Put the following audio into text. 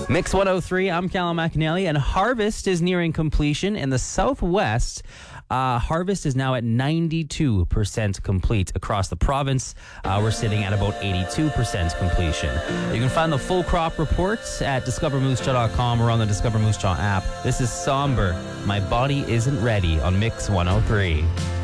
Mix 103, I'm Callum McAnally, and harvest is nearing completion in the southwest. Harvest is now at 92% complete across the province. We're sitting at about 82% completion. You can find the full crop reports at discovermoosejaw.com or on the Discover Moose Jaw app. This is Somber, My Body Isn't Ready on Mix 103.